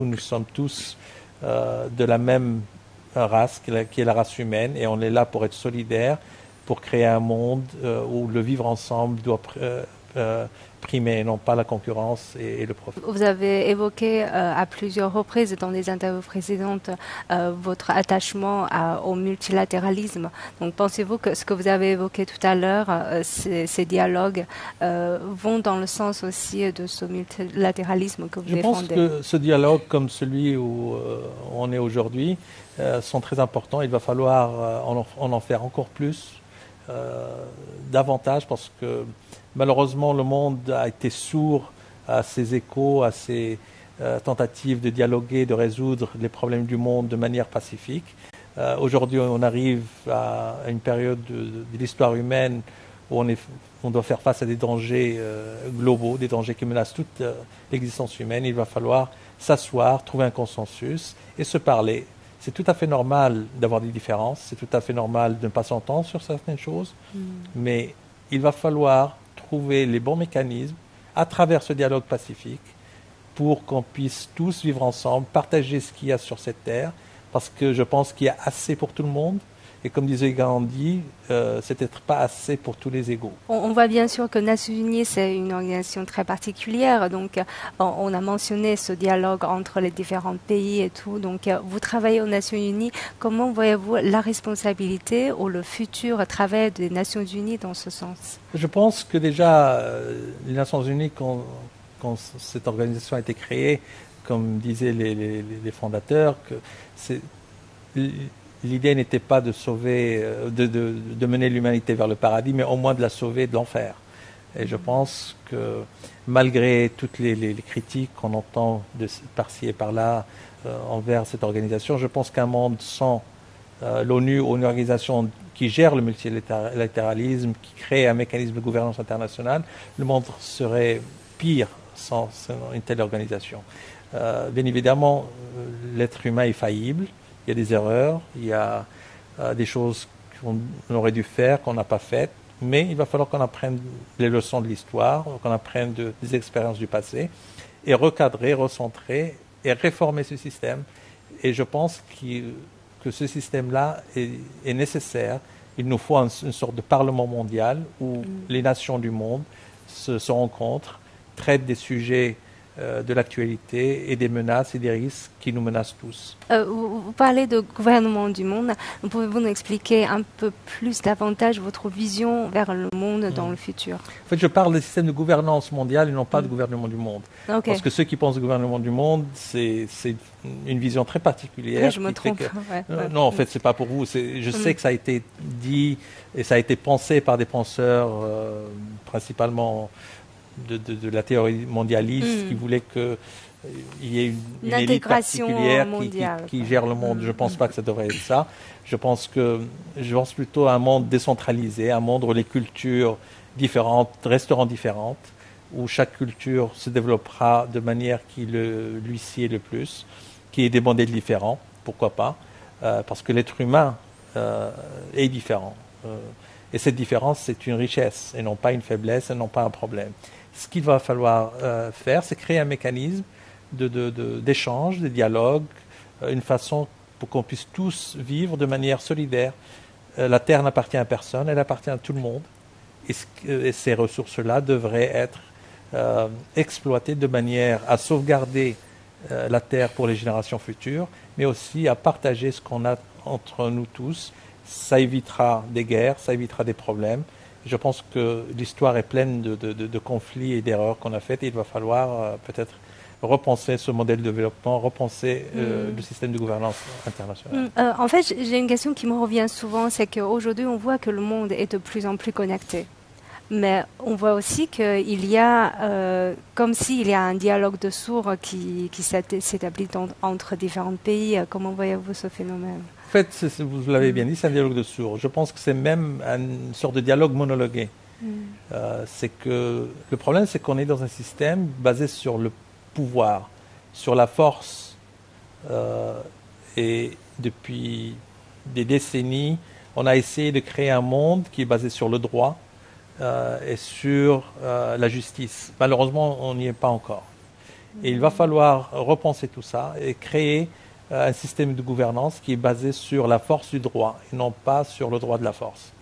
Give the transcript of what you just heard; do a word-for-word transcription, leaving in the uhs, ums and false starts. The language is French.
Nous sommes tous euh, de la même race, qui est, la, qui est la race humaine, et on est là pour être solidaires, pour créer un monde euh, où le vivre ensemble doit euh, euh, primer, et non pas la concurrence et, et le profit. Vous avez évoqué euh, à plusieurs reprises dans des interviews précédentes euh, votre attachement à, au multilatéralisme. Donc pensez-vous que ce que vous avez évoqué tout à l'heure, euh, ces, ces dialogues euh, vont dans le sens aussi de ce multilatéralisme que vous Je défendez? Je pense que ce dialogue comme celui où euh, on est aujourd'hui euh, sont très importants. Il va falloir euh, en, en, en faire encore plus, euh, davantage, parce que malheureusement le monde a été sourd à ces échos, à ces euh, tentatives de dialoguer, de résoudre les problèmes du monde de manière pacifique. Euh, aujourd'hui on arrive à, à une période de, de, de l'histoire humaine où on, est, on doit faire face à des dangers euh, globaux, des dangers qui menacent toute euh, l'existence humaine. Il va falloir s'asseoir, trouver un consensus et se parler. C'est tout à fait normal d'avoir des différences, c'est tout à fait normal de ne pas s'entendre sur certaines choses, mm. mais il va falloir trouver les bons mécanismes à travers ce dialogue pacifique pour qu'on puisse tous vivre ensemble, partager ce qu'il y a sur cette terre, parce que je pense qu'il y a assez pour tout le monde. Et comme disait Gandhi, euh, c'est peut-être pas assez pour tous les égaux. On, on voit bien sûr que Nations Unies, c'est une organisation très particulière. Donc, on, on a mentionné ce dialogue entre les différents pays et tout. Donc, vous travaillez aux Nations Unies. Comment voyez-vous la responsabilité ou le futur travail des Nations Unies dans ce sens? Je pense que déjà, euh, les Nations Unies, quand, quand cette organisation a été créée, comme disaient les, les, les fondateurs, que c'est... L'idée n'était pas de sauver, de, de, de mener l'humanité vers le paradis, mais au moins de la sauver de l'enfer. Et je pense que malgré toutes les, les, les critiques qu'on entend de par-ci et par-là euh, envers cette organisation, je pense qu'un monde sans euh, l'ONU, une organisation qui gère le multilatéralisme, qui crée un mécanisme de gouvernance internationale, le monde serait pire sans, sans une telle organisation. Euh, bien évidemment, l'être humain est faillible. Il y a des erreurs, il y a euh, des choses qu'on aurait dû faire, qu'on n'a pas faites, mais il va falloir qu'on apprenne les leçons de l'histoire, qu'on apprenne de, des expériences du passé, et recadrer, recentrer et réformer ce système. Et je pense que ce système-là est, est nécessaire. Il nous faut un, une sorte de parlement mondial où mmh. les nations du monde se, se rencontrent, traitent des sujets de l'actualité et des menaces et des risques qui nous menacent tous. Euh, vous, vous parlez de gouvernement du monde. Pouvez-vous nous expliquer un peu plus davantage votre vision vers le monde mmh. dans le futur? En fait, je parle des systèmes de gouvernance mondiale et non pas mmh. de gouvernement du monde. Okay. Parce que ceux qui pensent au gouvernement du monde, c'est une vision très particulière. Oui, je me trompe. Que... Ouais, euh, ouais. Non, en fait, c'est pas pour vous. Je mmh. sais que ça a été dit et ça a été pensé par des penseurs euh, principalement De, de, de la théorie mondialiste mmh. qui voulait qu'il y ait une, une élite particulière mondiale, qui, qui, qui gère le monde. Mmh. Je ne pense pas que ça devrait être ça. Je pense, que, je pense plutôt à un monde décentralisé, un monde où les cultures différentes resteront différentes, où chaque culture se développera de manière qui le, lui sied le plus, qui ait des modèles différents, pourquoi pas, euh, parce que l'être humain euh, est différent. Euh, et cette différence, c'est une richesse et non pas une faiblesse et non pas un problème. Ce qu'il va falloir euh, faire, c'est créer un mécanisme d'échange, de, de, de, de dialogue, euh, une façon pour qu'on puisse tous vivre de manière solidaire. Euh, la Terre n'appartient à personne, elle appartient à tout le monde. Et, ce, et ces ressources-là devraient être euh, exploitées de manière à sauvegarder euh, la Terre pour les générations futures, mais aussi à partager ce qu'on a entre nous tous. Ça évitera des guerres, ça évitera des problèmes. Je pense que l'histoire est pleine de, de, de conflits et d'erreurs qu'on a faites et il va falloir euh, peut-être repenser ce modèle de développement, repenser euh, mmh. le système de gouvernance internationale. Mmh. Euh, en fait, j'ai une question qui me revient souvent, c'est qu'aujourd'hui, on voit que le monde est de plus en plus connecté. Mais on voit aussi qu'il y a, euh, comme s'il y a un dialogue de sourds qui, qui s'établit entre différents pays. Comment voyez-vous ce phénomène? En fait, vous l'avez bien dit, c'est un dialogue de sourds. Je pense que c'est même une sorte de dialogue monologué. Mm. Euh, c'est que le problème, c'est qu'on est dans un système basé sur le pouvoir, sur la force. Euh, et depuis des décennies, on a essayé de créer un monde qui est basé sur le droit euh, et sur euh, la justice. Malheureusement, on n'y est pas encore. Et il va falloir repenser tout ça et créer euh, un système de gouvernance qui est basé sur la force du droit et non pas sur le droit de la force.